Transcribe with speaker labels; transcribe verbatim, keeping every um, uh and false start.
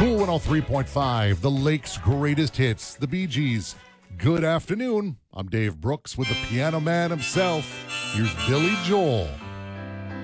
Speaker 1: Cool one oh three point five, the Lake's greatest hits, the Bee Gees. Good afternoon. I'm Dave Brooks with the piano man himself. Here's Billy Joel.